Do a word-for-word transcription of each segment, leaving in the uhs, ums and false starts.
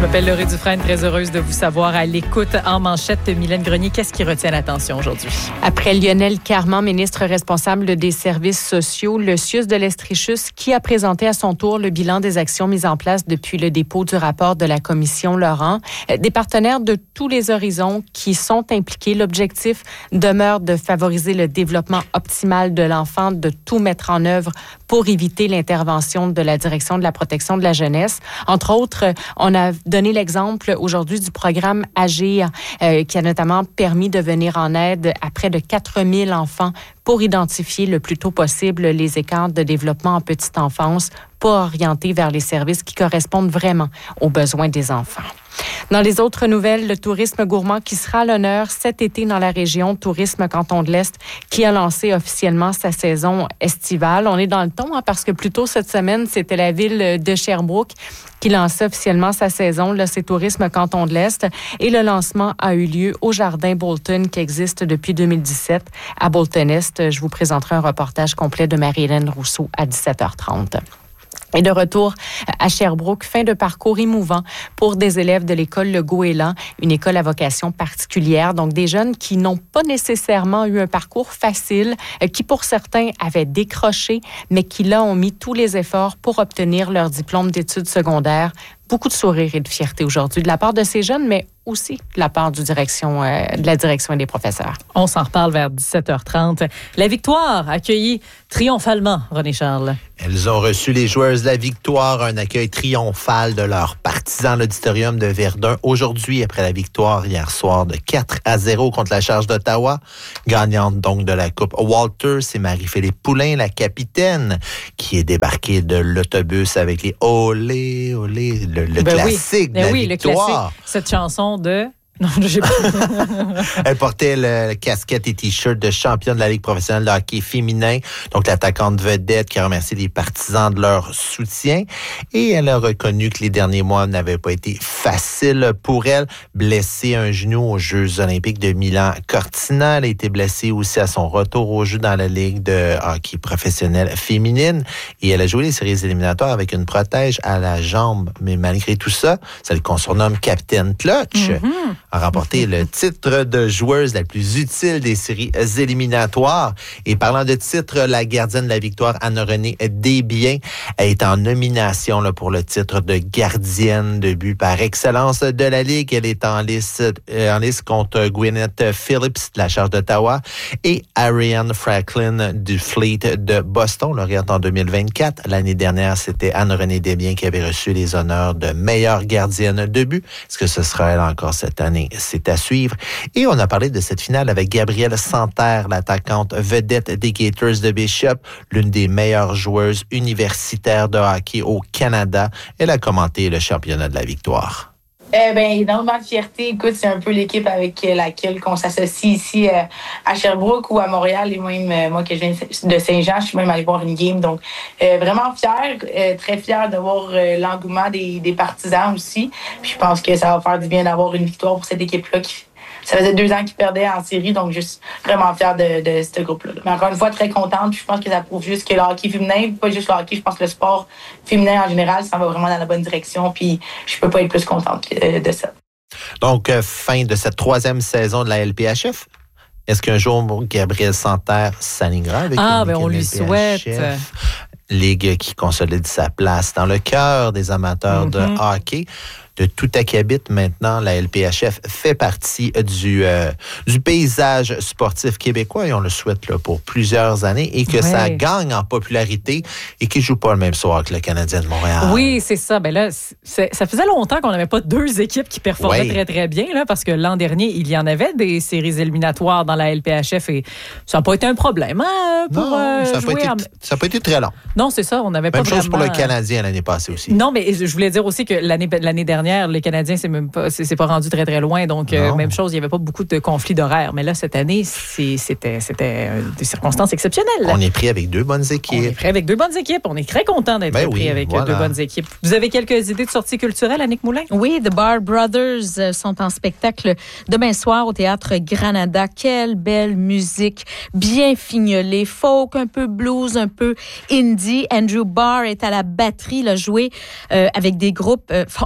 m'appelle Laurie Dufresne, très heureuse de vous savoir à l'écoute. En manchette, Mylène Grenier, qu'est-ce qui retient l'attention aujourd'hui? Après Lionel Carman, ministre responsable des services sociaux, le C I U S de l'Estrichus, qui a présenté à son tour le bilan des actions mises en place depuis le dépôt du rapport de la commission Laurent. Des partenaires de tous les horizons qui sont impliqués. L'objectif demeure de favoriser le développement optimal de l'enfant, de tout mettre en œuvre pour éviter l'intervention de la direction de la protection de la jeunesse. Entre autres, on a donné l'exemple aujourd'hui du programme Agir, euh, qui a notamment permis de venir en aide à près de quatre mille enfants pour identifier le plus tôt possible les écarts de développement en petite enfance, pour orienter vers les services qui correspondent vraiment aux besoins des enfants. Dans les autres nouvelles, le tourisme gourmand qui sera à l'honneur cet été dans la région Tourisme Canton de l'Est, qui a lancé officiellement sa saison estivale. On est dans le ton hein, parce que plus tôt cette semaine, c'était la ville de Sherbrooke qui lançait officiellement sa saison. Là, c'est Tourisme Canton de l'Est. Et le lancement a eu lieu au Jardin Bolton qui existe depuis deux mille dix-sept à Bolton-Est. Je vous présenterai un reportage complet de Marie-Hélène Rousseau à dix-sept heures trente. Et de retour à Sherbrooke, fin de parcours émouvant pour des élèves de l'école Le Goéland, une école à vocation particulière. Donc, des jeunes qui n'ont pas nécessairement eu un parcours facile, qui pour certains avaient décroché, mais qui là ont mis tous les efforts pour obtenir leur diplôme d'études secondaires. Beaucoup de sourires et de fierté aujourd'hui de la part de ces jeunes, mais aussi de la part du direction, euh, de la direction et des professeurs. On s'en reparle vers dix-sept heures trente. La Victoire accueillie triomphalement, René Charles. Elles ont reçu les joueuses de la Victoire, un accueil triomphal de leurs partisans à l'auditorium de Verdun aujourd'hui après la victoire hier soir de quatre à zéro contre la Charge d'Ottawa. Gagnante donc de la Coupe Walter, c'est Marie-Philippe Poulain, la capitaine, qui est débarquée de l'autobus avec les olé, olé, le, le ben classique oui. Ben de la oui, Victoire. Le classique, cette chanson de... Non, j'ai pas. Elle portait le, le casquette et t-shirt de championne de la Ligue professionnelle de hockey féminin. Donc, l'attaquante vedette qui a remercié les partisans de leur soutien. Et elle a reconnu que les derniers mois n'avaient pas été faciles pour elle. Blessée un genou aux Jeux olympiques de Milan-Cortina. Elle a été blessée aussi à son retour au jeu dans la Ligue de hockey professionnelle féminine. Et elle a joué les séries éliminatoires avec une protège à la jambe. Mais malgré tout ça, ça le qu'on surnomme Capitaine Clutch. Mm-hmm. A remporté le titre de joueuse la plus utile des séries éliminatoires. Et parlant de titre, la gardienne de la Victoire, Anne-Renée Desbiens, est en nomination là, pour le titre de gardienne de but par excellence de la Ligue. Elle est en lice, euh, en lice contre Gwyneth Phillips de la Charge d'Ottawa et Ariane Franklin du Fleet de Boston, lauréate en deux mille vingt-quatre. L'année dernière, c'était Anne-Renée Desbiens qui avait reçu les honneurs de meilleure gardienne de but. Est-ce que ce sera elle encore cette année? C'est à suivre. Et on a parlé de cette finale avec Gabrielle Santerre, l'attaquante vedette des Gators de Bishop, l'une des meilleures joueuses universitaires de hockey au Canada. Elle a commenté le championnat de la Victoire. Euh, ben, énormément de fierté. Écoute, c'est un peu l'équipe avec laquelle on s'associe ici euh, à Sherbrooke ou à Montréal. Et même, euh, moi, que je viens de Saint-Jean, je suis même allée voir une game. Donc, euh, vraiment fière, euh, très fière de voir euh, l'engouement des, des partisans aussi. Puis, je pense que ça va faire du bien d'avoir une victoire pour cette équipe-là qui ça faisait deux ans qu'ils perdaient en série, donc juste vraiment fière de, de ce groupe-là. Mais encore une fois, très contente. Je pense que ça prouve juste que le hockey féminin, pas juste le hockey, je pense que le sport féminin en général, ça va vraiment dans la bonne direction. Puis je peux pas être plus contente de ça. Donc, fin de cette troisième saison de la L P H F. Est-ce qu'un jour, Gabrielle Santerre s'alignera avec ah, une ben on lui souhaite. Ligue qui consolide sa place dans le cœur des amateurs mm-hmm. de hockey. De tout acabit, maintenant, la L P H F fait partie du, euh, du paysage sportif québécois et on le souhaite là, pour plusieurs années et que ouais. ça gagne en popularité et qu'il ne joue pas le même soir que le Canadien de Montréal. Oui, c'est ça. Ben là, c'est, ça faisait longtemps qu'on n'avait pas deux équipes qui performaient ouais. très, très bien là, parce que l'an dernier, il y en avait des séries éliminatoires dans la L P H F et ça n'a pas été un problème hein, pour non, euh, ça n'a jouer. Pas, en... pas été très long. Non, c'est ça. On n'avait pas Même chose vraiment... pour le Canadien l'année passée aussi. Non, mais je voulais dire aussi que l'année, l'année dernière, les Canadiens, c'est même pas, c'est, c'est pas rendu très, très loin. Donc, euh, même chose, il n'y avait pas beaucoup de conflits d'horaires. Mais là, cette année, c'est, c'était, c'était des circonstances exceptionnelles. On est pris avec deux bonnes équipes. On est pris avec deux bonnes équipes. On est très content d'être ben pris oui, avec voilà. deux bonnes équipes. Vous avez quelques idées de sorties culturelles, Annick Moulin? Oui, The Bar Brothers sont en spectacle demain soir au Théâtre Granada. Quelle belle musique, bien fignolée, folk, un peu blues, un peu indie. Andrew Barr est à la batterie, il a joué euh, avec des groupes euh, fort connus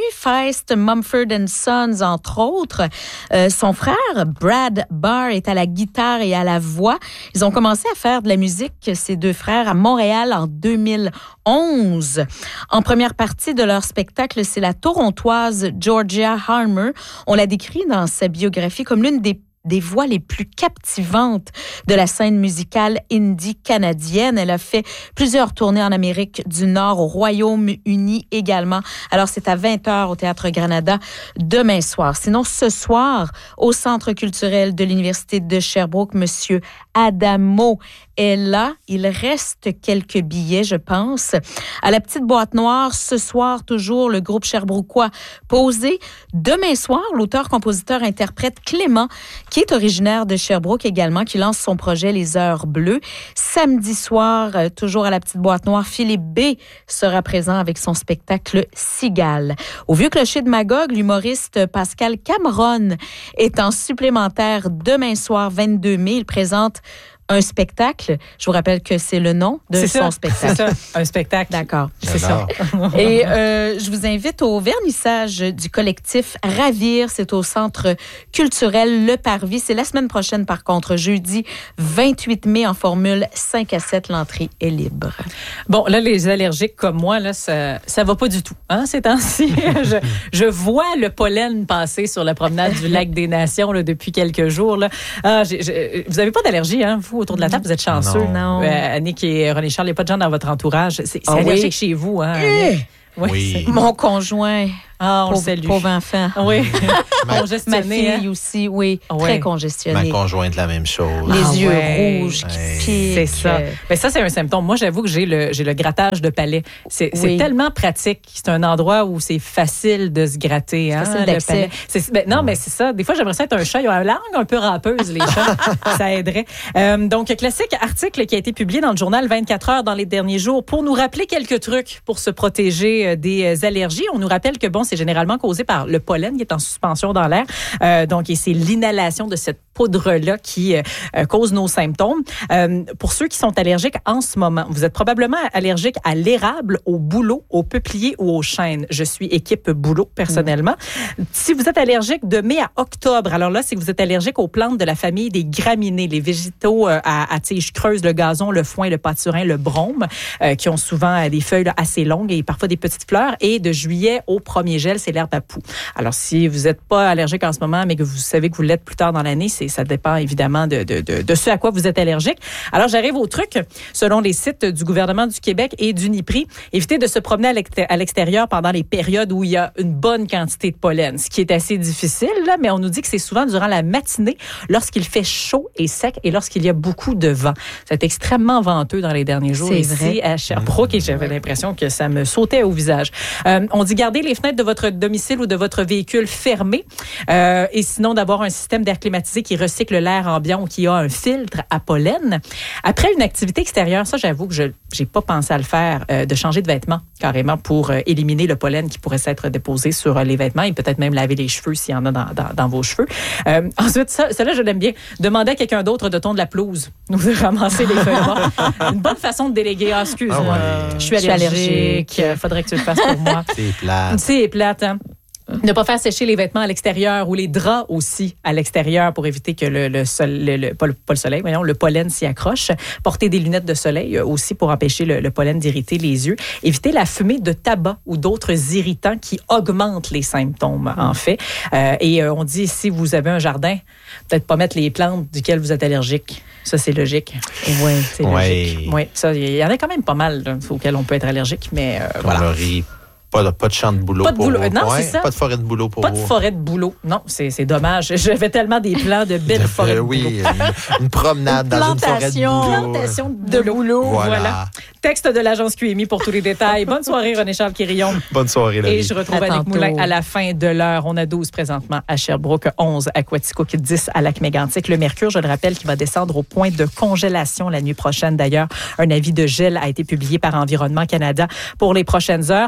Feist, Mumford and Sons, entre autres. Euh, son frère, Brad Barr, est à la guitare et à la voix. Ils ont commencé à faire de la musique, ces deux frères, à Montréal en deux mille onze. En première partie de leur spectacle, c'est la Torontoise Georgia Harmer. On la décrit dans sa biographie comme l'une des des voix les plus captivantes de la scène musicale indie canadienne. Elle a fait plusieurs tournées en Amérique du Nord, au Royaume-Uni également. Alors, c'est à vingt heures au Théâtre Granada demain soir. Sinon, ce soir, au Centre culturel de l'Université de Sherbrooke, Monsieur Adamo est là. Il reste quelques billets, je pense. À la Petite Boîte Noire, ce soir, toujours, le groupe sherbrookois Posé. Demain soir, l'auteur-compositeur-interprète Clément, qui est originaire de Sherbrooke également, qui lance son projet Les Heures Bleues. Samedi soir, euh, toujours à la Petite Boîte Noire, Philippe B. sera présent avec son spectacle Cigale. Au Vieux Clocher de Magog, l'humoriste Pascal Cameron est en supplémentaire demain soir, vingt-deux mai. Il présente un spectacle. Je vous rappelle que c'est le nom de c'est son ça, spectacle. C'est ça, un spectacle. D'accord. C'est ça. Et euh, je vous invite au vernissage du collectif Ravir. C'est au Centre culturel Le Parvis. C'est la semaine prochaine, par contre, jeudi vingt-huit mai, en formule cinq à sept. L'entrée est libre. Bon, là, les allergiques comme moi, là, ça ça va pas du tout, hein, ces temps-ci. je, je vois le pollen passer sur la promenade du Lac des Nations là, depuis quelques jours. Là. Ah, j'ai, j'ai, vous n'avez pas d'allergie, hein, vous, autour de la table? Vous êtes chanceux. Non. Euh, Annick et René Charles, il n'y a pas de gens dans votre entourage. C'est, c'est ah, allergique oui? chez vous, hein? Eh! Oui. Oui. Mon conjoint. Ah, on pauvre, le salue. Pauvre enfant. Oui. Ma Congestionné. fille hein? aussi, oui. Ouais. Très Ma congestionné. conjointe, la même chose. Les Ah yeux ouais. rouges qui Ouais. piquent. C'est ça. Ben ça, c'est un symptôme. Moi, j'avoue que j'ai le, j'ai le grattage de palais. C'est, Oui. c'est tellement pratique. C'est un endroit où c'est facile de se gratter. Hein, facile le d'accès. palais. C'est, ben, non, mais c'est ça. Des fois, j'aimerais ça être un chat. Ils ont la langue un peu râpeuse, les chats. Ça aiderait. Euh, donc, classique article qui a été publié dans le journal vingt-quatre heures dans les derniers jours pour nous rappeler quelques trucs pour se protéger des allergies. On nous rappelle que, bon, c'est généralement causé par le pollen qui est en suspension dans l'air. Euh, donc, et c'est l'inhalation de cette poudre-là qui euh, cause nos symptômes. Euh, pour ceux qui sont allergiques en ce moment, vous êtes probablement allergique à l'érable, au bouleau, au peuplier ou au chêne. Je suis équipe bouleau, personnellement. Mmh. Si vous êtes allergique de mai à octobre, alors là, c'est que vous êtes allergique aux plantes de la famille des graminées, les végétaux euh, à, à tiges creuses, le gazon, le foin, le pâturin, le brome, euh, qui ont souvent euh, des feuilles là, assez longues et parfois des petites fleurs. Et de juillet au premier gel, c'est l'herbe à poux. Alors, si vous n'êtes pas allergique en ce moment, mais que vous savez que vous l'êtes plus tard dans l'année, c'est, ça dépend évidemment de, de, de, de ce à quoi vous êtes allergique. Alors, j'arrive au truc. Selon les sites du gouvernement du Québec et d'Uniprix, évitez de se promener à l'extérieur pendant les périodes où il y a une bonne quantité de pollen, ce qui est assez difficile, là, mais on nous dit que c'est souvent durant la matinée, lorsqu'il fait chaud et sec et lorsqu'il y a beaucoup de vent. C'est extrêmement venteux dans les derniers jours c'est ici vrai. à Sherbrooke et j'avais l'impression que ça me sautait au visage. Euh, on dit garder les fenêtres de votre domicile ou de votre véhicule fermées euh, et sinon d'avoir un système d'air climatisé qui recycle l'air ambiant ou qui a un filtre à pollen. Après une activité extérieure, ça j'avoue que je j'ai pas pensé à le faire, euh, de changer de vêtements carrément pour euh, éliminer le pollen qui pourrait s'être déposé sur euh, les vêtements et peut-être même laver les cheveux s'il y en a dans, dans, dans vos cheveux. Euh, ensuite, ça, celle-là, je l'aime bien. Demandez à quelqu'un d'autre de tondre la pelouse ou de ramasser les feuilles mortes. Une bonne façon de déléguer. Ah, excuse-moi, Ah ouais. je suis Je suis allergique. allergique. Faudrait que tu le fasses pour moi. C'est plate. C'est plate, hein? Ne pas faire sécher les vêtements à l'extérieur ou les draps aussi à l'extérieur pour éviter que le, le, sol, le, le pas, le pas le soleil, voyons, le pollen s'y accroche. Porter des lunettes de soleil aussi pour empêcher le, le pollen d'irriter les yeux. Éviter la fumée de tabac ou d'autres irritants qui augmentent les symptômes, en fait. Euh, et euh, on dit, si vous avez un jardin, peut-être pas mettre les plantes duquel vous êtes allergique. Ça, c'est logique. Oui, c'est Ouais. logique. Oui, ça, il y en a quand même pas mal là, auxquels on peut être allergique, mais euh, voilà. Coloris. Pas de, pas de champ de boulot Pas de pour boulot. vous. Non, Ouais, c'est ça. Pas de forêt de boulot pour Pas vous. de forêt de boulot. Non, c'est, c'est dommage. J'avais tellement des plans de belles forêts de Euh, boulot. oui, une, une promenade dans une forêt de plantation. boulot. Plantation de boulot. Voilà. Voilà. Texte de l'agence Q M I pour tous les détails. Bonne soirée, René-Charles Quirillon. Bonne soirée, Et Laurie. je retrouve À Annick tantôt. Moulin à la fin de l'heure. On a douze présentement à Sherbrooke, onze à Quaticook, dix à Lac-Mégantic. Le mercure, je le rappelle, qui va descendre au point de congélation la nuit prochaine. D'ailleurs, un avis de gel a été publié par Environnement Canada pour les prochaines heures. Demain,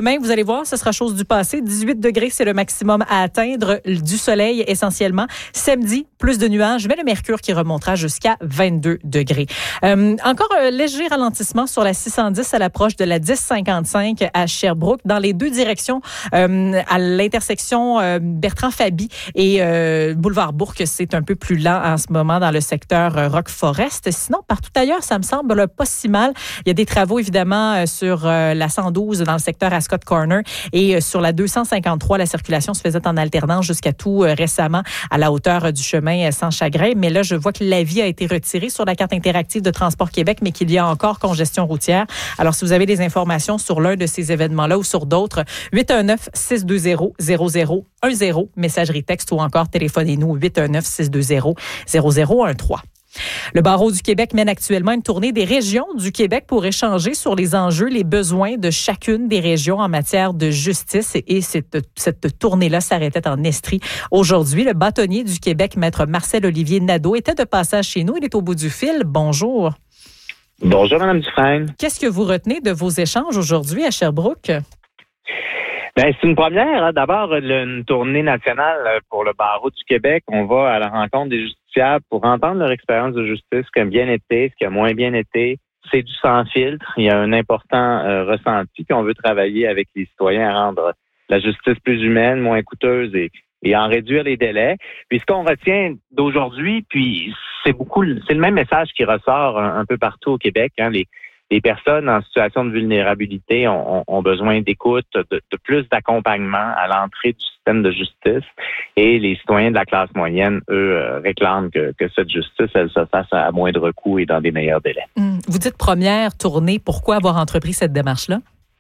Demain, vous allez voir, ce sera chose du passé. dix-huit degrés, c'est le maximum à atteindre. Du soleil essentiellement. Samedi, plus de nuages, mais le mercure qui remontera jusqu'à vingt-deux degrés. Euh, encore un léger ralentissement sur la six cent dix à l'approche de la dix cinquante-cinq à Sherbrooke, dans les deux directions, euh, à l'intersection euh, Bertrand-Faby et euh, Boulevard Bourque. C'est un peu plus lent en ce moment dans le secteur euh, Rock Forest. Sinon, partout ailleurs, ça me semble pas si mal. Il y a des travaux, évidemment, euh, sur euh, la cent douze dans le secteur Ascot Corner et euh, sur la deux cent cinquante-trois, la circulation se faisait en alternance jusqu'à tout euh, récemment à la hauteur euh, du chemin euh, sans chagrin. Mais là, je vois que l'avis a été retiré sur la carte interactive de Transport Québec, mais qu'il y a encore congestion routière. Alors, si vous avez des informations sur l'un de ces événements-là ou sur d'autres, huit un neuf, six deux zéro, zéro zéro un zéro, messagerie texte ou encore téléphonez-nous au huit un neuf, six deux zéro, zéro zéro un trois. Le Barreau du Québec mène actuellement une tournée des régions du Québec pour échanger sur les enjeux, les besoins de chacune des régions en matière de justice. Et cette, cette tournée-là s'arrêtait en Estrie. Aujourd'hui, le bâtonnier du Québec, maître Marcel-Olivier Nadeau, était de passage chez nous. Il est au bout du fil. Bonjour. Bonjour, Mme Dufresne. Qu'est-ce que vous retenez de vos échanges aujourd'hui à Sherbrooke? Ben, c'est une première. Hein. D'abord, une tournée nationale pour le Barreau du Québec. On va à la rencontre des justiciables pour entendre leur expérience de justice, ce qui a bien été, ce qui a moins bien été. C'est du sans filtre. Il y a un important euh, ressenti. Puis on veut travailler avec les citoyens à rendre la justice plus humaine, moins coûteuse et, et en réduire les délais. Puis ce qu'on retient d'aujourd'hui, puis c'est beaucoup, c'est le même message qui ressort un, un peu partout au Québec. Hein, les Les personnes en situation de vulnérabilité ont, ont besoin d'écoute, de, de plus d'accompagnement à l'entrée du système de justice. Et les citoyens de la classe moyenne, eux, euh, réclament que, que cette justice, elle se fasse à moindre coût et dans des meilleurs délais. Mmh. Vous dites première tournée. Pourquoi avoir entrepris cette démarche-là?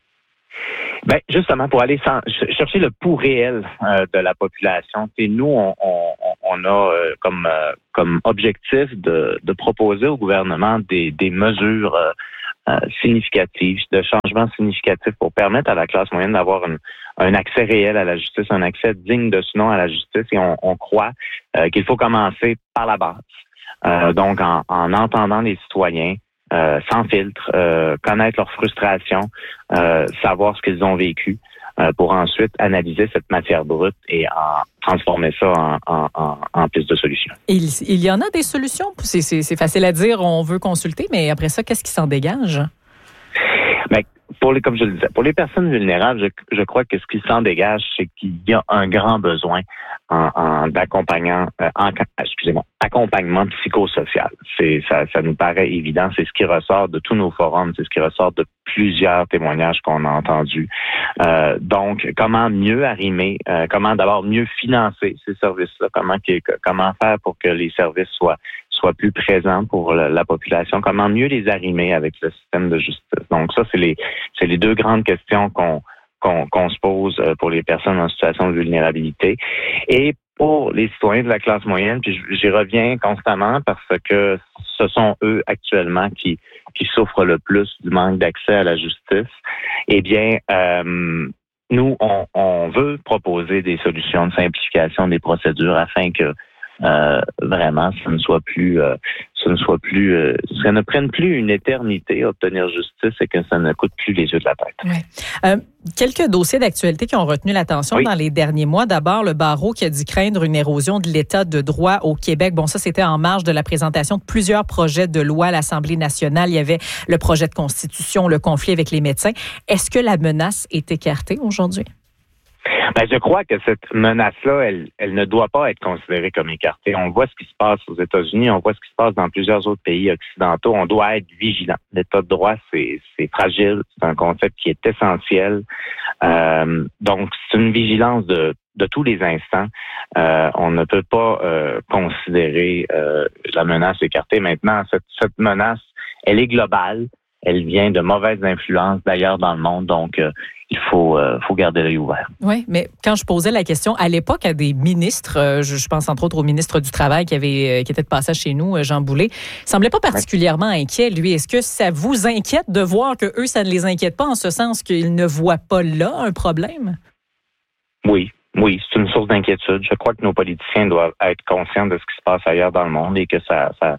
Ben justement, pour aller sans, chercher le pouls réel euh, de la population. Et nous, on, on, on a euh, comme, euh, comme objectif de, de proposer au gouvernement des, des mesures euh, Euh, significatifs, de changements significatifs pour permettre à la classe moyenne d'avoir une, un accès réel à la justice, un accès digne de ce nom à la justice. Et on, on croit euh, qu'il faut commencer par la base. Euh, donc, en, en entendant les citoyens, euh, sans filtre, euh, connaître leurs frustrations, euh, savoir ce qu'ils ont vécu, euh, pour ensuite analyser cette matière brute et en transformer ça en, en, en, en piste de solutions. Il, il y en a des solutions? C'est, c'est, c'est facile à dire, on veut consulter, mais après ça, qu'est-ce qui s'en dégage? Bien, pour les, comme je le disais, pour les personnes vulnérables, je, je crois que ce qui s'en dégage, c'est qu'il y a un grand besoin en, en d'accompagnant, euh, en, excusez-moi, accompagnement psychosocial. C'est, ça, ça nous paraît évident. C'est ce qui ressort de tous nos forums, c'est ce qui ressort de plusieurs témoignages qu'on a entendus. Euh, donc, comment mieux arrimer, euh, comment d'abord mieux financer ces services-là, comment, comment faire pour que les services soient soient plus présents pour la, la population, comment mieux les arrimer avec le système de justice. Donc ça, c'est les c'est les deux grandes questions qu'on qu'on, qu'on se pose pour les personnes en situation de vulnérabilité. Et pour les citoyens de la classe moyenne, puis j'y reviens constamment parce que ce sont eux actuellement qui qui souffrent le plus du manque d'accès à la justice. Eh bien, euh, nous, on, on veut proposer des solutions de simplification des procédures afin que Euh, vraiment, ça ne soit plus, euh, ça ne soit plus, euh, ça ne prenne plus une éternité à obtenir justice et que ça ne coûte plus les yeux de la tête. Ouais. Euh, quelques dossiers d'actualité qui ont retenu l'attention oui. dans les derniers mois. D'abord, le barreau qui a dit craindre une érosion de l'état de droit au Québec. Bon, ça, c'était en marge de la présentation de plusieurs projets de loi à l'Assemblée nationale. Il y avait le projet de constitution, le conflit avec les médecins. Est-ce que la menace est écartée aujourd'hui? Ben, je crois que cette menace-là, elle, elle ne doit pas être considérée comme écartée. On voit ce qui se passe aux États-Unis, on voit ce qui se passe dans plusieurs autres pays occidentaux. On doit être vigilant. L'état de droit, c'est, c'est fragile, c'est un concept qui est essentiel. Euh, donc, c'est une vigilance de, de tous les instants. Euh, on ne peut pas euh, considérer euh, la menace écartée. Maintenant, cette, cette menace, elle est globale. Elle vient de mauvaises influences d'ailleurs dans le monde. Donc, euh, il faut, euh, faut garder l'œil ouvert. Oui, mais quand je posais la question à l'époque à des ministres, euh, je, je pense entre autres au ministre du Travail qui avait, euh, qui était de passage chez nous, Jean Boulet, il semblait pas particulièrement ouais. inquiet, lui. Est-ce que ça vous inquiète de voir que eux, ça ne les inquiète pas en ce sens qu'ils ne voient pas là un problème? Oui. Oui, c'est une source d'inquiétude. Je crois que nos politiciens doivent être conscients de ce qui se passe ailleurs dans le monde et que ça, ça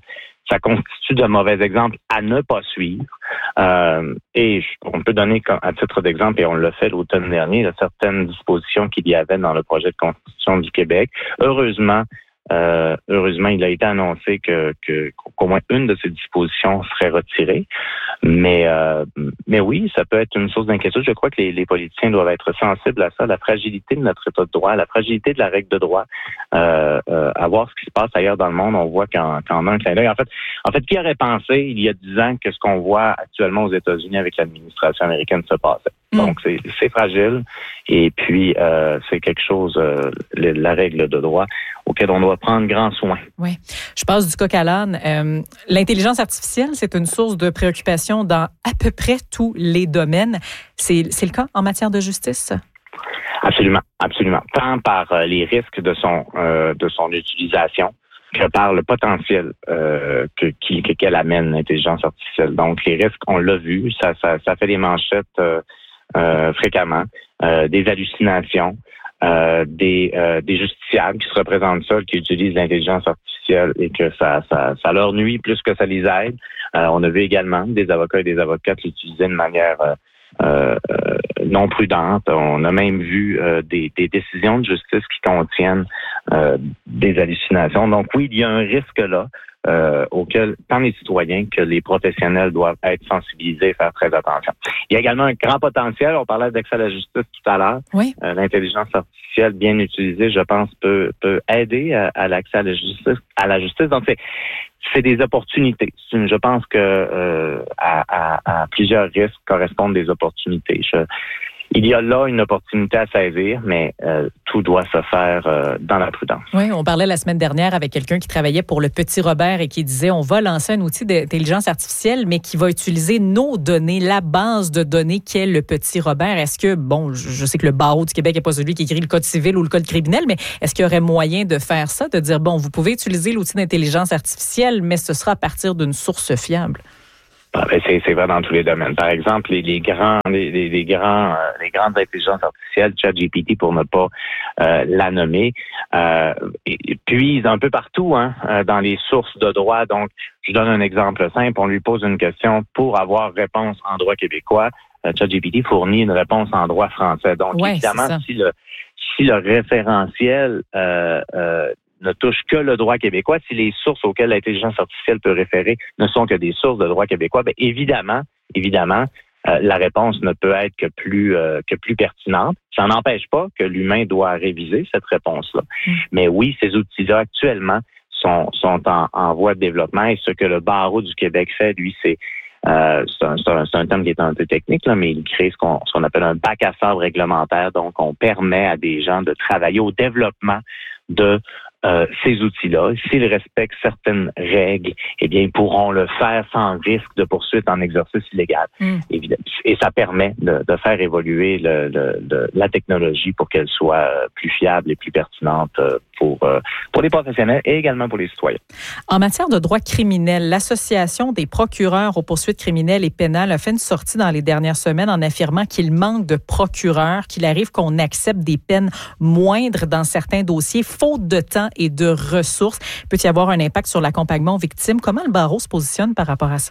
ça constitue de mauvais exemples à ne pas suivre. Euh, et on peut donner à titre d'exemple, et on l'a fait l'automne dernier, là, certaines dispositions qu'il y avait dans le projet de constitution du Québec. Heureusement, Euh, heureusement, il a été annoncé que, que qu'au moins une de ces dispositions serait retirée. Mais euh, mais oui, ça peut être une source d'inquiétude. Je crois que les, les politiciens doivent être sensibles à ça, la fragilité de notre État de droit, la fragilité de la règle de droit. Euh, euh, à voir ce qui se passe ailleurs dans le monde, on voit qu'en, qu'en un clin d'œil. En fait, en fait, qui aurait pensé il y a dix ans que ce qu'on voit actuellement aux États-Unis avec l'administration américaine se passait? Mm. Donc, c'est, c'est fragile. Et puis, euh, c'est quelque chose, euh, la règle de droit, auquel on doit prendre grand soin. Oui. Je passe du coq à l'âne. Euh, l'intelligence artificielle, c'est une source de préoccupation dans à peu près tous les domaines. C'est, c'est le cas en matière de justice? Absolument, absolument. Tant par euh, les risques de son euh, de son utilisation que par le potentiel euh, que, qui, qu'elle amène l'intelligence artificielle. Donc, les risques, on l'a vu, ça, ça, ça fait des manchettes euh, euh, fréquemment, euh, des hallucinations. Euh, des, euh, des justiciables qui se représentent seuls, qui utilisent l'intelligence artificielle et que ça, ça, ça leur nuit plus que ça les aide. Euh, on a vu également des avocats et des avocates l'utiliser de manière euh, euh, non prudente. On a même vu euh, des, des décisions de justice qui contiennent euh, des hallucinations. Donc oui, il y a un risque là. Euh, auquel tant les citoyens que les professionnels doivent être sensibilisés et faire très attention. Il y a également un grand potentiel. On parlait d'accès à la justice tout à l'heure. Oui. Euh, l'intelligence artificielle bien utilisée, je pense, peut, peut aider à, à l'accès à la justice. À la justice. Donc, c'est, c'est des opportunités. Je pense que euh, à, à, à plusieurs risques correspondent des opportunités. Je, Il y a là une opportunité à saisir, mais euh, tout doit se faire euh, dans la prudence. Oui, on parlait la semaine dernière avec quelqu'un qui travaillait pour le Petit Robert et qui disait on va lancer un outil d'intelligence artificielle, mais qui va utiliser nos données, la base de données qu'est le Petit Robert. Est-ce que, bon, je sais que le barreau du Québec n'est pas celui qui écrit le code civil ou le code criminel, mais est-ce qu'il y aurait moyen de faire ça, de dire, bon, vous pouvez utiliser l'outil d'intelligence artificielle, mais ce sera à partir d'une source fiable? Ah ben c'est, c'est vrai dans tous les domaines. Par exemple, les, les grands, les, les, les grands, euh, les grandes intelligences artificielles, ChatGPT pour ne pas euh, la nommer, euh, puisent un peu partout hein, dans les sources de droit. Donc, je donne un exemple simple. On lui pose une question pour avoir réponse en droit québécois. Euh, ChatGPT fournit une réponse en droit français. Donc, ouais, évidemment, si le si le référentiel euh, euh, ne touche que le droit québécois, si les sources auxquelles l'intelligence artificielle peut référer ne sont que des sources de droit québécois, bien évidemment, évidemment, euh, la réponse ne peut être que plus euh, que plus pertinente. Ça n'empêche pas que l'humain doit réviser cette réponse-là. Mmh. Mais oui, ces outils-là actuellement sont sont en, en voie de développement et ce que le barreau du Québec fait, lui, c'est Euh, c'est, un, c'est, un, c'est un terme qui est un peu technique, là, mais il crée ce qu'on, ce qu'on appelle un bac à sable réglementaire. Donc, on permet à des gens de travailler au développement de euh, ces outils-là. S'ils respectent certaines règles, eh bien, ils pourront le faire sans risque de poursuite en exercice illégal. Mm. Et ça permet de, de faire évoluer le, le, le, la technologie pour qu'elle soit plus fiable et plus pertinente pour, pour les professionnels et également pour les citoyens. En matière de droit criminel, l'Association des procureurs aux poursuites criminelles et pénales a fait une sortie dans les dernières semaines en affirmant qu'il manque de procureurs, qu'il arrive qu'on accepte des peines moindres dans certains dossiers, faute de temps et de ressources. Il peut y avoir un impact sur l'accompagnement aux victimes. Comment le barreau se positionne par rapport à ça?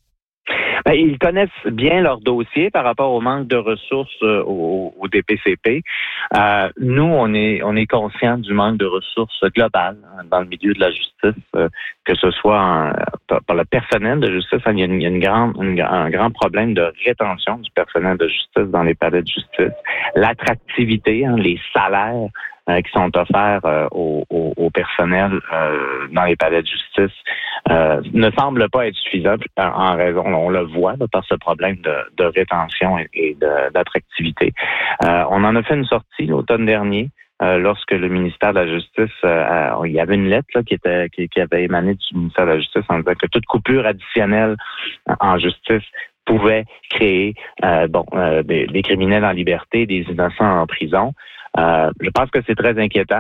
Bien, ils connaissent bien leur dossier par rapport au manque de ressources euh, au, au D P C P. Euh, nous, on est on est conscient du manque de ressources globales hein, dans le milieu de la justice, euh, que ce soit en, par, par le personnel de justice. Hein, il y a, une, il y a une grande, une, un grand problème de rétention du personnel de justice dans les palais de justice. L'attractivité, hein, les salaires Euh, qui sont offerts euh, au, au, au personnel euh, dans les palais de justice euh, ne semblent pas être suffisants en, en raison, on le voit là, par ce problème de, de rétention et, et de, d'attractivité. Euh, on en a fait une sortie l'automne dernier euh, lorsque le ministère de la Justice, euh, il y avait une lettre là, qui était qui, qui avait émané du ministère de la Justice en disant que toute coupure additionnelle en justice pouvait créer euh, bon euh, des, des criminels en liberté, des innocents en prison. Euh, je pense que c'est très inquiétant.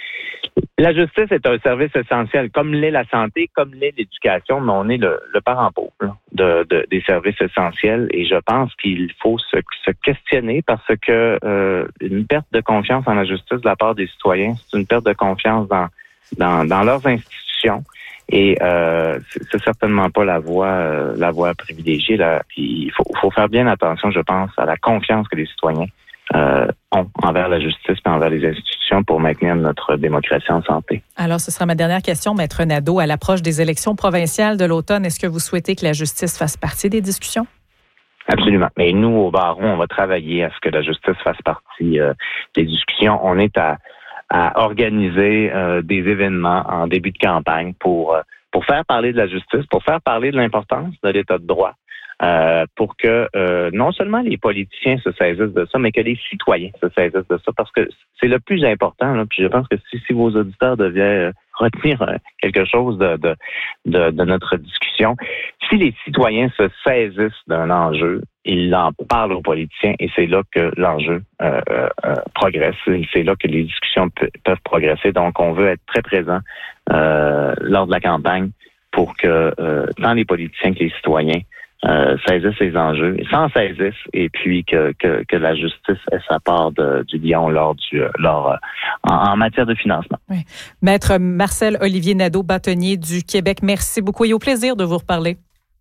La justice est un service essentiel, comme l'est la santé, comme l'est l'éducation, mais on est le, le parent pauvre de, de, des services essentiels et je pense qu'il faut se, se questionner parce que euh, une perte de confiance en la justice de la part des citoyens, c'est une perte de confiance dans, dans, dans leurs institutions Et euh, c'est, c'est certainement pas la voie euh, la voie privilégiée. Là. Puis il faut, faut faire bien attention, je pense, à la confiance que les citoyens euh, ont envers la justice et envers les institutions pour maintenir notre démocratie en santé. Alors, ce sera ma dernière question, Maître Nadeau. À l'approche des élections provinciales de l'automne, est-ce que vous souhaitez que la justice fasse partie des discussions? Absolument. Mais nous, au Baron, on va travailler à ce que la justice fasse partie euh, des discussions. On est à, à organiser euh, des événements en début de campagne pour, euh, pour faire parler de la justice, pour faire parler de l'importance de l'État de droit. Euh, pour que euh, non seulement les politiciens se saisissent de ça, mais que les citoyens se saisissent de ça, parce que c'est le plus important. Là, puis je pense que si, si vos auditeurs devaient retenir euh, quelque chose de, de, de, de notre discussion, si les citoyens se saisissent d'un enjeu, ils en parlent aux politiciens et c'est là que l'enjeu euh, euh, progresse. C'est là que les discussions pe- peuvent progresser. Donc, on veut être très présent euh, lors de la campagne pour que euh, tant les politiciens que les citoyens Euh, saisissent ces enjeux, s'en saisissent, et puis que, que, que la justice ait sa part de, du lion lors du, lors, en, en matière de financement. Oui. Maître Marcel-Olivier Nadeau, bâtonnier du Québec, merci beaucoup et au plaisir de vous reparler.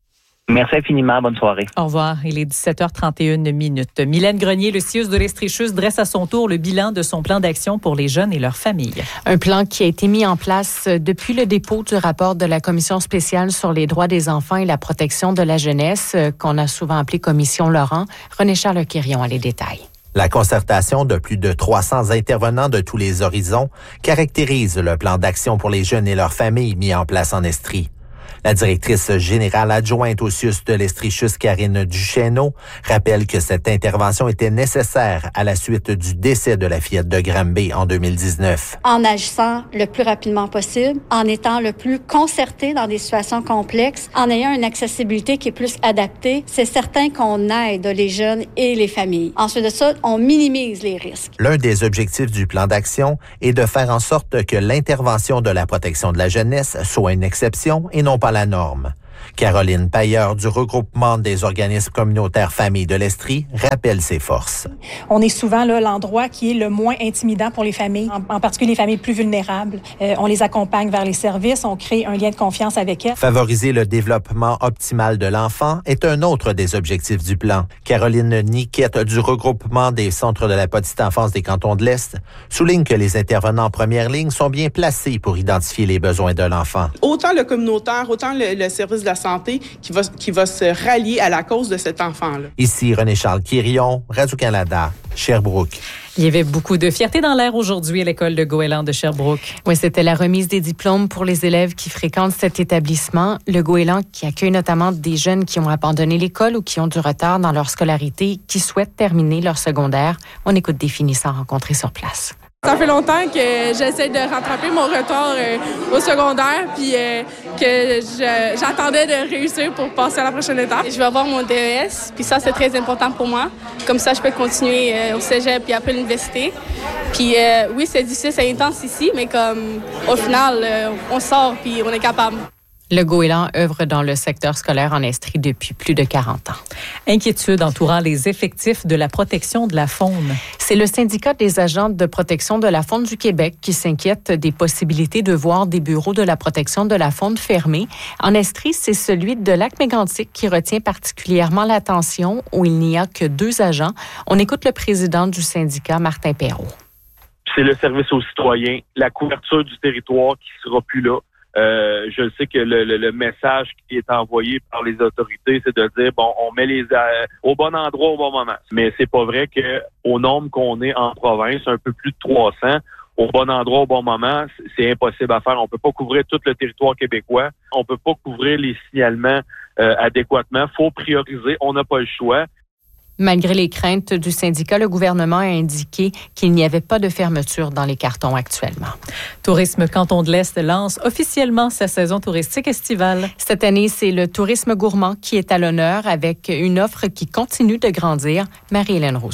Merci infiniment. Bonne soirée. Au revoir. Il est dix-sept heures trente et une minutes. Mylène Grenier, le C I U S de l'Estrichus, dresse à son tour le bilan de son plan d'action pour les jeunes et leurs familles. Un plan qui a été mis en place depuis le dépôt du rapport de la Commission spéciale sur les droits des enfants et la protection de la jeunesse, qu'on a souvent appelé Commission Laurent. René-Charles Quirion a les détails. La concertation de plus de trois cents intervenants de tous les horizons caractérise le plan d'action pour les jeunes et leurs familles mis en place en Estrie. La directrice générale adjointe au C I U S de l'Estrichus, Karine Duchesneau, rappelle que cette intervention était nécessaire à la suite du décès de la fillette de Granby en deux mille dix-neuf. En agissant le plus rapidement possible, en étant le plus concerté dans des situations complexes, en ayant une accessibilité qui est plus adaptée, c'est certain qu'on aide les jeunes et les familles. Ensuite de ça, on minimise les risques. L'un des objectifs du plan d'action est de faire en sorte que l'intervention de la protection de la jeunesse soit une exception et non pas la norme. Caroline Pailleur du regroupement des organismes communautaires Familles de l'Estrie rappelle ses forces. On est souvent là l'endroit qui est le moins intimidant pour les familles, en, en particulier les familles plus vulnérables. Euh, on les accompagne vers les services, on crée un lien de confiance avec elles. Favoriser le développement optimal de l'enfant est un autre des objectifs du plan. Caroline Niquette du regroupement des centres de la petite enfance des cantons de l'Est souligne que les intervenants en première ligne sont bien placés pour identifier les besoins de l'enfant. Autant le communautaire, autant le, le service de la santé qui va, qui va se rallier à la cause de cet enfant-là. Ici René-Charles Quirion, Radio-Canada, Sherbrooke. Il y avait beaucoup de fierté dans l'air aujourd'hui à l'école de Goéland de Sherbrooke. Oui, c'était la remise des diplômes pour les élèves qui fréquentent cet établissement. Le Goéland qui accueille notamment des jeunes qui ont abandonné l'école ou qui ont du retard dans leur scolarité, qui souhaitent terminer leur secondaire. On écoute des finissants rencontrés sur place. Ça fait longtemps que j'essaie de rattraper mon retard euh, au secondaire, puis euh, que je, j'attendais de réussir pour passer à la prochaine étape. Je vais avoir mon D E S, puis ça, c'est très important pour moi. Comme ça, je peux continuer euh, au cégep puis après l'université. Puis euh, oui, c'est difficile, c'est intense ici, mais comme au final, euh, on sort puis on est capable. Le Goéland œuvre dans le secteur scolaire en Estrie depuis plus de quarante ans. Inquiétude entourant les effectifs de la protection de la faune. C'est le syndicat des agents de protection de la faune du Québec qui s'inquiète des possibilités de voir des bureaux de la protection de la faune fermés. En Estrie, c'est celui de Lac-Mégantic qui retient particulièrement l'attention, où il n'y a que deux agents. On écoute le président du syndicat, Martin Perrault. C'est le service aux citoyens, la couverture du territoire qui sera plus là. Euh, je sais que le, le, le message qui est envoyé par les autorités, c'est de dire bon, on met les euh, au bon endroit au bon moment. Mais c'est pas vrai que au nombre qu'on est en province, un peu plus de trois cents, au bon endroit au bon moment, c'est impossible à faire. On peut pas couvrir tout le territoire québécois. On peut pas couvrir les signalements euh, adéquatement. Faut prioriser. On n'a pas le choix. Malgré les craintes du syndicat, le gouvernement a indiqué qu'il n'y avait pas de fermeture dans les cartons actuellement. Tourisme Canton de l'Est lance officiellement sa saison touristique estivale. Cette année, c'est le tourisme gourmand qui est à l'honneur avec une offre qui continue de grandir. Marie-Hélène Rousseau.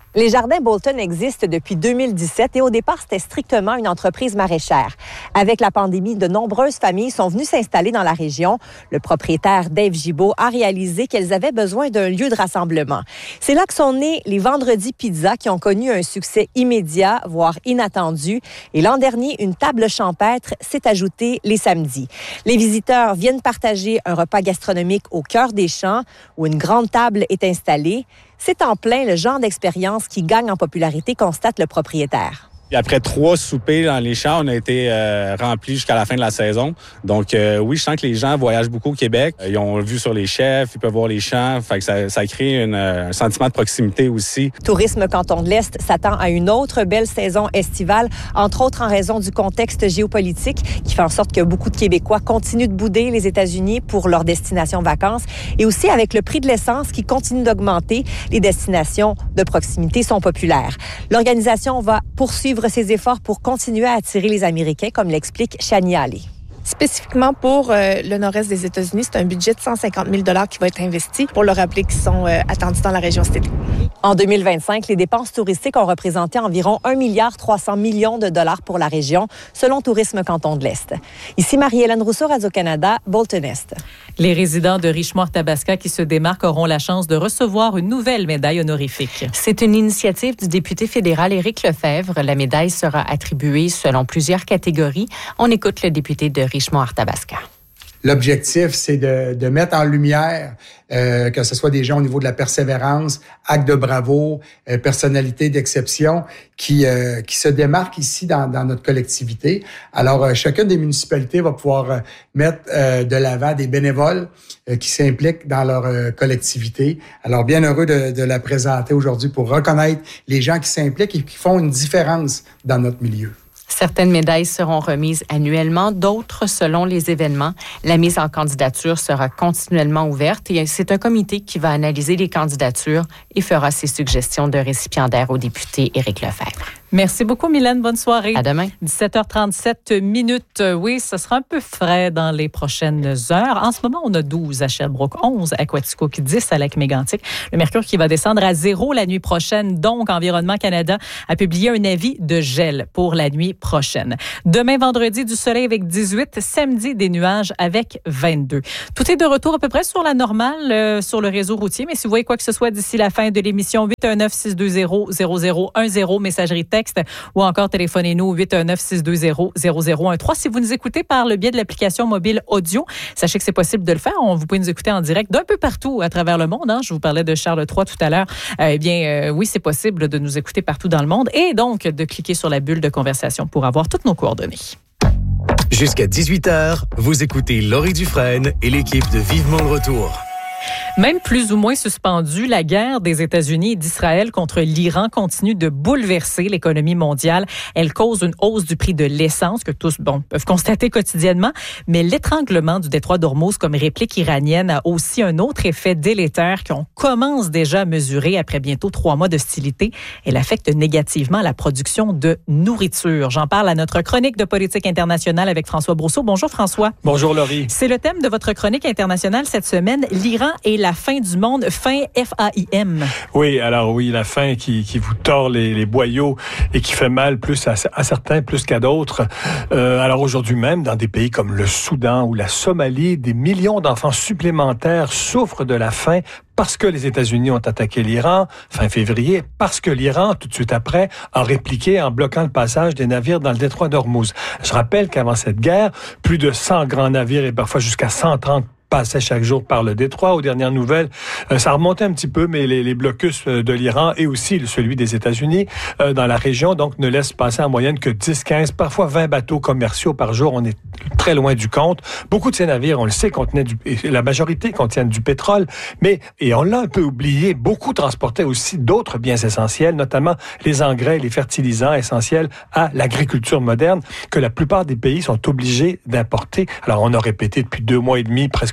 Les jardins Bolton existent depuis deux mille dix-sept et au départ, c'était strictement une entreprise maraîchère. Avec la pandémie, de nombreuses familles sont venues s'installer dans la région. Le propriétaire Dave Gibault a réalisé qu'elles avaient besoin d'un lieu de rassemblement. C'est là que sont nés les Vendredis Pizza qui ont connu un succès immédiat, voire inattendu. Et l'an dernier, une table champêtre s'est ajoutée les samedis. Les visiteurs viennent partager un repas gastronomique au cœur des champs où une grande table est installée. C'est en plein le genre d'expérience qui gagne en popularité, constate le propriétaire. Après trois soupers dans les champs, on a été euh, remplis jusqu'à la fin de la saison. Donc euh, oui, je sens que les gens voyagent beaucoup au Québec. Ils ont vu sur les chefs, ils peuvent voir les champs. Fait que ça, ça crée une, un sentiment de proximité aussi. Tourisme Canton de l'Est s'attend à une autre belle saison estivale, entre autres en raison du contexte géopolitique qui fait en sorte que beaucoup de Québécois continuent de bouder les États-Unis pour leur destination vacances. Et aussi avec le prix de l'essence qui continue d'augmenter, les destinations de proximité sont populaires. L'organisation va poursuivre ses efforts pour continuer à attirer les Américains, comme l'explique Shania Ali. Spécifiquement pour euh, le nord-est des États-Unis, c'est un budget de cent cinquante mille dollars qui va être investi pour leur rappeler qu'ils sont euh, attendus dans la région cet été. En deux mille vingt-cinq, les dépenses touristiques ont représenté environ un milliard trois cents millions de dollars pour la région, selon Tourisme Canton de l'Est. Ici Marie-Hélène Rousseau, Radio-Canada, Bolton-Est. Les résidents de Richemont-Arthabasca qui se démarquent auront la chance de recevoir une nouvelle médaille honorifique. C'est une initiative du député fédéral Éric Lefebvre. La médaille sera attribuée selon plusieurs catégories. On écoute le député de Richemont-Arthabasca. L'objectif, c'est de, de mettre en lumière euh, que ce soit des gens au niveau de la persévérance, actes de bravoure, euh, personnalité d'exception qui euh, qui se démarquent ici dans, dans notre collectivité. Alors, euh, chacune des municipalités va pouvoir euh, mettre euh, de l'avant des bénévoles euh, qui s'impliquent dans leur euh, collectivité. Alors, bien heureux de, de la présenter aujourd'hui pour reconnaître les gens qui s'impliquent et qui font une différence dans notre milieu. Certaines médailles seront remises annuellement, d'autres selon les événements. La mise en candidature sera continuellement ouverte et c'est un comité qui va analyser les candidatures et fera ses suggestions de récipiendaires au député Éric Lefebvre. Merci beaucoup, Mylène. Bonne soirée. À demain. dix-sept heures trente-sept minutes. Oui, ce sera un peu frais dans les prochaines heures. En ce moment, on a douze à Sherbrooke, onze à Quaticook, dix à Lac-Mégantic. Le mercure qui va descendre à zéro la nuit prochaine. Donc, Environnement Canada a publié un avis de gel pour la nuit prochaine. Demain, vendredi, du soleil avec dix-huit. Samedi, des nuages avec vingt-deux. Tout est de retour à peu près sur la normale euh, sur le réseau routier. Mais si vous voyez quoi que ce soit d'ici la fin de l'émission, huit un neuf, six deux zéro, zéro zéro un zéro, messagerie texte, ou encore téléphonez-nous huit un neuf, six deux zéro, zéro zéro un trois. Si vous nous écoutez par le biais de l'application mobile audio, sachez que c'est possible de le faire. On, vous pouvez nous écouter en direct d'un peu partout à travers le monde. Hein. Je vous parlais de Charles trois tout à l'heure. Euh, eh bien, euh, oui, c'est possible de nous écouter partout dans le monde et donc de cliquer sur la bulle de conversation pour avoir toutes nos coordonnées. Jusqu'à dix-huit heures, vous écoutez Laurie Dufresne et l'équipe de Vivement le Retour. Même plus ou moins suspendue, la guerre des États-Unis et d'Israël contre l'Iran continue de bouleverser l'économie mondiale. Elle cause une hausse du prix de l'essence que tous bon, peuvent constater quotidiennement, mais l'étranglement du détroit d'Ormuz comme réplique iranienne a aussi un autre effet délétère qu'on commence déjà à mesurer après bientôt trois mois d'hostilité. Elle affecte négativement la production de nourriture. J'en parle à notre chronique de politique internationale avec François Brousseau. Bonjour François. Bonjour Laurie. C'est le thème de votre chronique internationale cette semaine, l'Iran et la fin du monde, fin F A I M. Oui, alors oui, la fin qui, qui vous tord les, les boyaux et qui fait mal plus à, à certains plus qu'à d'autres. Euh, alors aujourd'hui même, dans des pays comme le Soudan ou la Somalie, des millions d'enfants supplémentaires souffrent de la faim parce que les États-Unis ont attaqué l'Iran fin février, parce que l'Iran, tout de suite après, a répliqué en bloquant le passage des navires dans le détroit d'Ormuz. Je rappelle qu'avant cette guerre, plus de cent grands navires et parfois jusqu'à cent trente passait chaque jour par le détroit. Aux dernières nouvelles, euh, ça remontait un petit peu, mais les, les blocus de l'Iran et aussi celui des États-Unis euh, dans la région, donc, ne laissent passer en moyenne que dix, quinze, parfois vingt bateaux commerciaux par jour. On est très loin du compte. Beaucoup de ces navires, on le sait, contenaient du, la majorité contiennent du pétrole, mais, et on l'a un peu oublié, beaucoup transportaient aussi d'autres biens essentiels, notamment les engrais, les fertilisants essentiels à l'agriculture moderne, que la plupart des pays sont obligés d'importer. Alors, on a répété depuis deux mois et demi, presque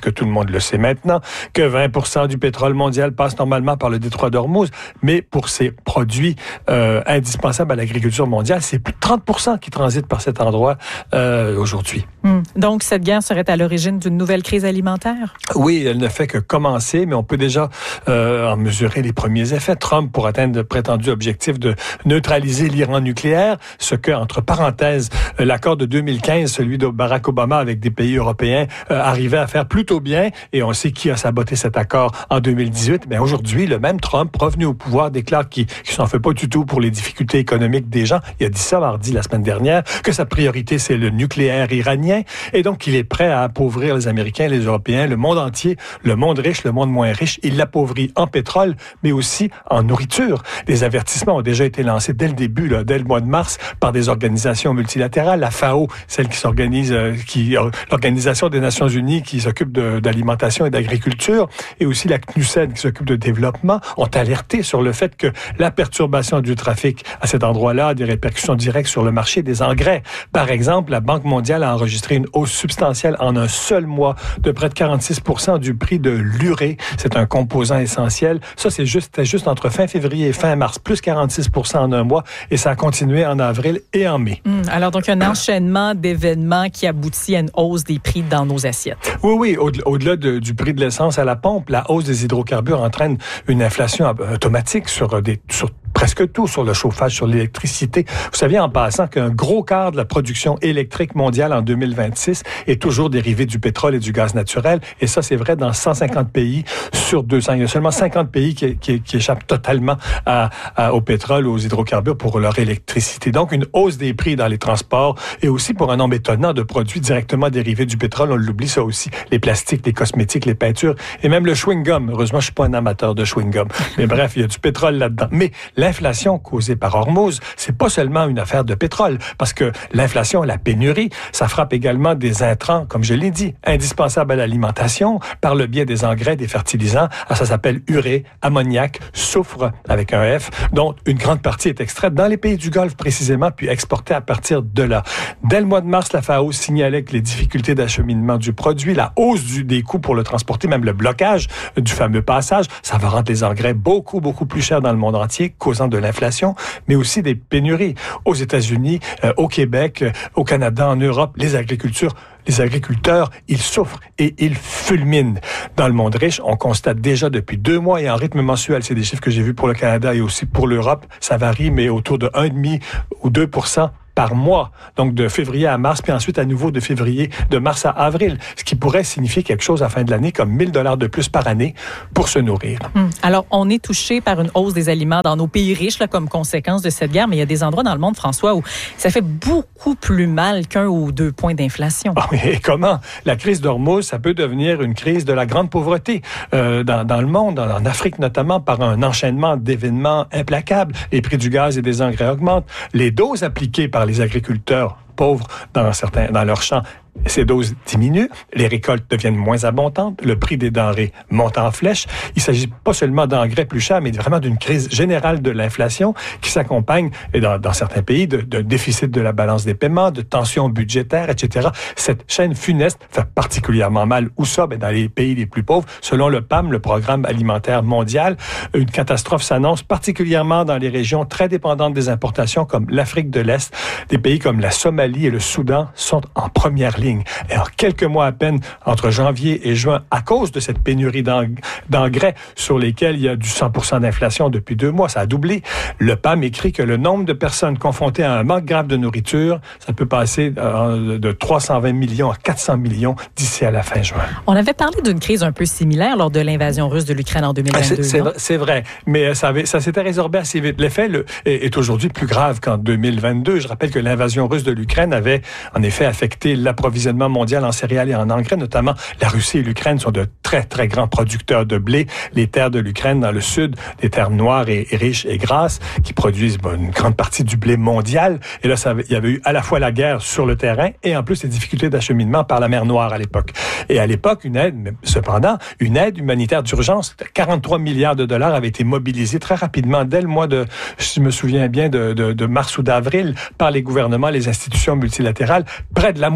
que tout le monde le sait maintenant, que vingt pour cent du pétrole mondial passe normalement par le détroit d'Ormuz, mais pour ces produits euh, indispensables à l'agriculture mondiale, c'est plus de trente pour cent qui transitent par cet endroit euh, aujourd'hui. Hum. Donc, cette guerre serait à l'origine d'une nouvelle crise alimentaire? Oui, elle ne fait que commencer, mais on peut déjà euh, en mesurer les premiers effets. Trump, pour atteindre le prétendu objectif de neutraliser l'Iran nucléaire, ce que, entre parenthèses, l'accord de deux mille quinze, celui de Barack Obama avec des pays européens, euh, arrivait à faire plutôt bien, et on sait qui a saboté cet accord en deux mille dix-huit. Mais aujourd'hui, le même Trump, revenu au pouvoir, déclare qu'il ne s'en fait pas du tout pour les difficultés économiques des gens. Il a dit ça mardi, la semaine dernière, que sa priorité, c'est le nucléaire iranien, et donc il est prêt à appauvrir les Américains, les Européens, le monde entier, le monde riche, le monde moins riche. Il l'appauvrit en pétrole, mais aussi en nourriture. Des avertissements ont déjà été lancés dès le début, là, dès le mois de mars, par des organisations multilatérales. La FAO, celle qui s'organise, euh, qui l'Organisation des Nations Unies qui s'occupe de, d'alimentation et d'agriculture, et aussi la C N U S E D qui s'occupe de développement, ont alerté sur le fait que la perturbation du trafic à cet endroit-là a des répercussions directes sur le marché des engrais. Par exemple, la Banque mondiale a enregistré une hausse substantielle en un seul mois de près de quarante-six pour cent du prix de l'urée. C'est un composant essentiel. Ça, c'est juste, c'était juste entre fin février et fin mars, plus quarante-six pour cent en un mois, et ça a continué en avril et en mai. Hum, alors, donc, un enchaînement d'événements qui aboutit à une hausse des prix dans nos assiettes. Oui, oui. Au-delà, au-delà de, du prix de l'essence à la pompe, la hausse des hydrocarbures entraîne une inflation automatique sur des, sur presque tout, sur le chauffage, sur l'électricité. Vous saviez, en passant, qu'un gros quart de la production électrique mondiale en deux mille vingt-six est toujours dérivé du pétrole et du gaz naturel. Et ça, c'est vrai dans cent cinquante pays sur deux cents. Il y a seulement cinquante pays qui, qui, qui échappent totalement à, à, au pétrole ou aux hydrocarbures pour leur électricité. Donc, une hausse des prix dans les transports et aussi pour un nombre étonnant de produits directement dérivés du pétrole. On l'oublie, ça aussi. Les plastiques, les cosmétiques, les peintures et même le chewing-gum. Heureusement, je suis pas un amateur de chewing-gum. Mais bref, il y a du pétrole là-dedans. Mais l'inflation causée par Hormuz, c'est pas seulement une affaire de pétrole, parce que l'inflation, la pénurie, ça frappe également des intrants, comme je l'ai dit, indispensables à l'alimentation, par le biais des engrais, des fertilisants. Alors, ça s'appelle urée, ammoniac, soufre, avec un F, dont une grande partie est extraite dans les pays du Golfe précisément, puis exportée à partir de là. Dès le mois de mars, la FAO signalait que les difficultés d'acheminement du produit, la hausse du, des coûts pour le transporter, même le blocage du fameux passage, ça va rendre les engrais beaucoup, beaucoup plus chers dans le monde entier, causant de l'inflation, mais aussi des pénuries. Aux États-Unis, euh, au Québec, euh, au Canada, en Europe, les agricultures Les agriculteurs, ils souffrent et ils fulminent. Dans le monde riche, on constate déjà depuis deux mois et en rythme mensuel, c'est des chiffres que j'ai vus pour le Canada et aussi pour l'Europe, ça varie, mais autour de un virgule cinq ou deux pour cent par mois, donc de février à mars, puis ensuite à nouveau de février, de mars à avril, ce qui pourrait signifier quelque chose à la fin de l'année comme mille dollars de plus par année pour se nourrir. Hum. Alors, on est touché par une hausse des aliments dans nos pays riches là, comme conséquence de cette guerre, mais il y a des endroits dans le monde, François, où ça fait beaucoup plus mal qu'un ou deux points d'inflation. Oh, et comment? La crise d'Hormuz, ça peut devenir une crise de la grande pauvreté euh, dans, dans le monde, en Afrique notamment, par un enchaînement d'événements implacables. Les prix du gaz et des engrais augmentent. Les doses appliquées par les agriculteurs pauvres dans certains dans leurs champs, ces doses diminuent, les récoltes deviennent moins abondantes, le prix des denrées monte en flèche. Il s'agit pas seulement d'engrais plus chers, mais vraiment d'une crise générale de l'inflation qui s'accompagne, et dans, dans certains pays, de, de déficit de la balance des paiements, de tensions budgétaires, et cetera. Cette chaîne funeste fait particulièrement mal. Où ça? Ben, dans les pays les plus pauvres. Selon le P A M, le Programme alimentaire mondial, une catastrophe s'annonce particulièrement dans les régions très dépendantes des importations comme l'Afrique de l'Est. Des pays comme la Somalie et le Soudan sont en première ligne. Et en quelques mois à peine, entre janvier et juin, à cause de cette pénurie d'engrais sur lesquels il y a du cent pour cent d'inflation depuis deux mois, ça a doublé. Le P A M écrit que le nombre de personnes confrontées à un manque grave de nourriture, ça peut passer de trois cent vingt millions à quatre cents millions d'ici à la fin juin. On avait parlé d'une crise un peu similaire lors de l'invasion russe de l'Ukraine en deux mille vingt-deux. C'est, c'est, c'est vrai, mais ça, avait, ça s'était résorbé assez vite. L'effet le, est, est aujourd'hui plus grave qu'en deux mille vingt-deux. Je rappelle que l'invasion russe de l'Ukraine avait en effet affecté l'approvisionnement mondial en céréales et en engrais, notamment la Russie et l'Ukraine sont de très, très grands producteurs de blé. Les terres de l'Ukraine dans le sud, des terres noires et, et riches et grasses, qui produisent bon, une grande partie du blé mondial. Et là, ça, il y avait eu à la fois la guerre sur le terrain et en plus les difficultés d'acheminement par la mer Noire à l'époque. Et à l'époque, une aide, mais cependant, une aide humanitaire d'urgence, quarante-trois milliards de dollars avaient été mobilisés très rapidement dès le mois de, je me souviens bien, de, de, de mars ou d'avril par les gouvernements, les institutions multilatérales. Près de la moitié de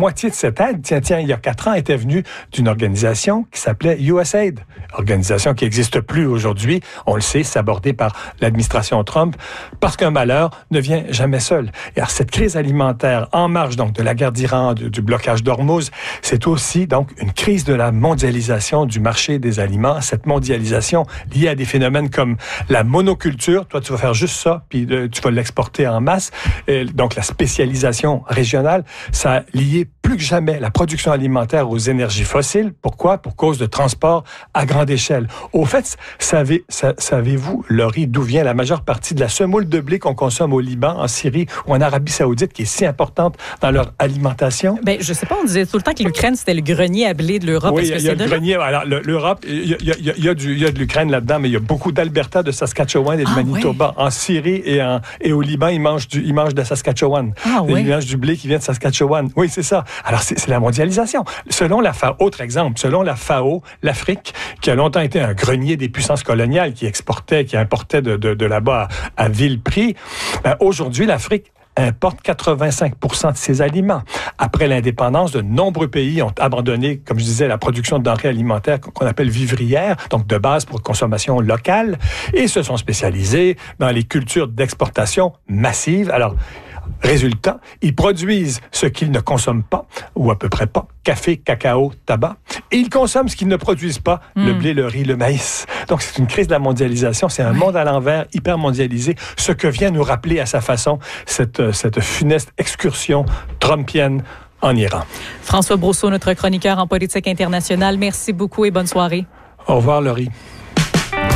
cette aide, tiens, tiens, il y a quatre ans, était venue d'une organisation qui s'appelait U S A I D, organisation qui n'existe plus aujourd'hui. On le sait, c'est abordé par l'administration Trump, parce qu'un malheur ne vient jamais seul. Et alors, cette crise alimentaire en marge donc de la guerre d'Iran, du, du blocage d'Ormuz, c'est aussi donc une crise de la mondialisation du marché des aliments. Cette mondialisation liée à des phénomènes comme la monoculture. Toi, tu vas faire juste ça, puis euh, tu vas l'exporter en masse. Et donc, la spécialisation régionale, ça a lié plus que jamais la production alimentaire aux énergies fossiles. Pourquoi? Pour cause de transport à grande échelle. Au fait, savez, sa, savez-vous, Laurie, d'où vient la majeure partie de la semoule de blé qu'on consomme au Liban, en Syrie ou en Arabie Saoudite, qui est si importante dans leur alimentation? Ben, je sais pas, on disait tout le temps que l'Ukraine, c'était le grenier à blé de l'Europe. Oui, Est-ce que il y a c'est le grenier. Alors, le, l'Europe, il y a, il y a, il y a, du, il y a de l'Ukraine là-dedans, mais il y a beaucoup d'Alberta, de Saskatchewan et de ah, Manitoba. Oui. En Syrie et, en, et au Liban, ils mangent, du, ils mangent de Saskatchewan. Ah, oui. Ils mangent du blé qui vient de Saskatchewan. Oui, c'est ça. Alors, c'est, c'est la mondialisation. Selon la F A O, autre exemple, selon la F A O, l'Afrique, qui a longtemps été un grenier des puissances coloniales, qui exportait, qui importait de, de, de là-bas à, à vil prix, ben, aujourd'hui, l'Afrique importe quatre-vingt-cinq pour cent de ses aliments. Après l'indépendance, de nombreux pays ont abandonné, comme je disais, la production de denrées alimentaires qu'on appelle vivrières, donc de base pour consommation locale, et se sont spécialisés dans les cultures d'exportation massive. Alors, résultat, ils produisent ce qu'ils ne consomment pas, ou à peu près pas, café, cacao, tabac, et ils consomment ce qu'ils ne produisent pas, mmh. le blé, le riz, le maïs. Donc, c'est une crise de la mondialisation, c'est un ouais. monde à l'envers, hyper mondialisé, ce que vient nous rappeler à sa façon cette, cette funeste excursion trumpienne en Iran. François Brousseau, notre chroniqueur en politique internationale, merci beaucoup et bonne soirée. Au revoir, Laurie.